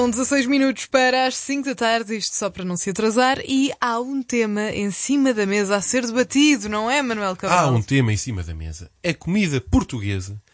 São 16 minutos para as 5 da tarde, isto só para não se atrasar, e há um tema em cima da mesa a ser debatido, não é, Manuel Cabral? Há um tema em cima da mesa. A comida portuguesa